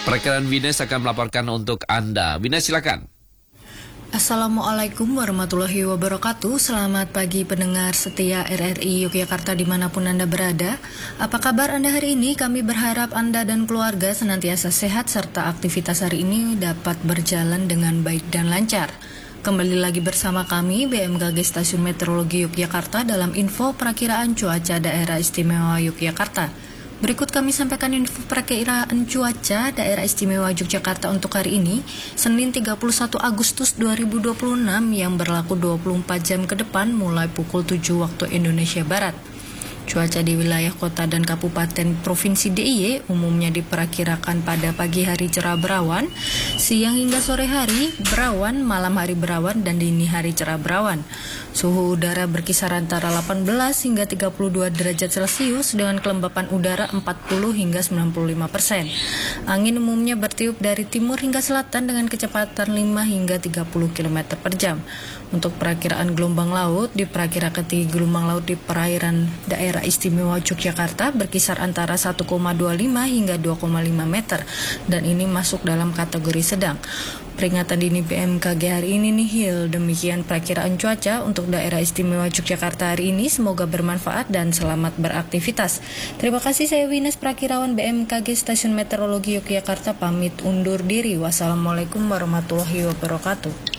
Perakiraan Wines akan melaporkan untuk Anda. Wines, silakan. Assalamualaikum warahmatullahi wabarakatuh. Selamat pagi pendengar setia RRI Yogyakarta dimanapun Anda berada. Apa kabar Anda hari ini? Kami berharap Anda dan keluarga senantiasa sehat serta aktivitas hari ini dapat berjalan dengan baik dan lancar. Kembali lagi bersama kami BMKG Stasiun Meteorologi Yogyakarta dalam info perakiraan cuaca daerah istimewa Yogyakarta. Berikut kami sampaikan info perakiraan cuaca daerah istimewa Yogyakarta untuk hari ini, Senin 31 Agustus 2026 yang berlaku 24 jam ke depan mulai pukul 7 waktu Indonesia Barat. Cuaca di wilayah kota dan kabupaten provinsi DIY umumnya diperkirakan pada pagi hari cerah berawan, siang hingga sore hari berawan, malam hari berawan, dan dini hari cerah berawan. Suhu udara berkisar antara 18 hingga 32 derajat Celcius dengan kelembapan udara 40 hingga 95%. Angin umumnya bertiup dari timur hingga selatan dengan kecepatan 5 hingga 30 km per jam. Untuk perakiraan gelombang laut, diperkirakan tinggi gelombang laut di perairan daerah istimewa Yogyakarta berkisar antara 1,25 hingga 2,5 meter dan ini masuk dalam kategori sedang. Peringatan dini BMKG hari ini nihil. Demikian perakiraan cuaca untuk daerah istimewa Yogyakarta hari ini. Semoga bermanfaat dan selamat beraktivitas. Terima kasih, saya Wines, perakirawan BMKG Stasiun Meteorologi Yogyakarta, pamit undur diri. Wassalamualaikum warahmatullahi wabarakatuh.